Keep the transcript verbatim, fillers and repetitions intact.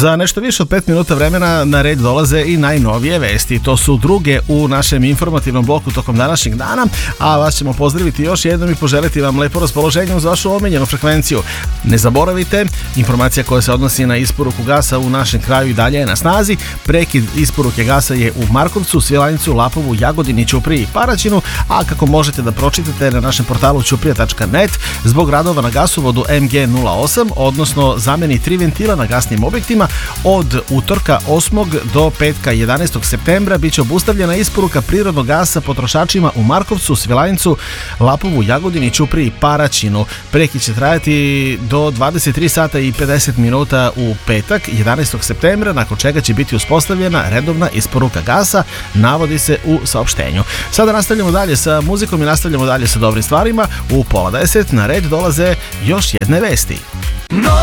Za nešto više od pet minuta vremena na red dolaze i najnovije vesti. To su druge u našem informativnom bloku tokom današnjeg dana, a vas ćemo pozdraviti još jednom i poželiti vam lepo raspoloženje uz vašu omiljenu frekvenciju. Ne zaboravite, informacija koja se odnosi na isporuku gasa u našem kraju i dalje je na snazi. Prekid isporuke gasa je u Markovcu, Svilajncu, Lapovu, Jagodini, Ćupriji i Paraćinu, a kako možete da pročitate na našem portalu ćuprija tačka net, zbog radova na gasovodu em ge nula osam, odnosno zameni tri ventila na gasnim objektima, od utorka osmog do petka jedanaestog septembra biće obustavljena isporuka prirodnog gasa potrošačima u Markovcu, Svilajncu, Lapovu, Jagodini, Ćupriji i Paraćinu. Prekid će trajati do dvadeset tri sata i pedeset minuta u petak jedanaestog septembra, nakon čega će biti uspostavljena redovna isporuka gasa, navodi se u saopštenju. Sada nastavljamo dalje sa muzikom i nastavljamo dalje sa dobrim stvarima. U pola deset na red dolaze još jedne vesti.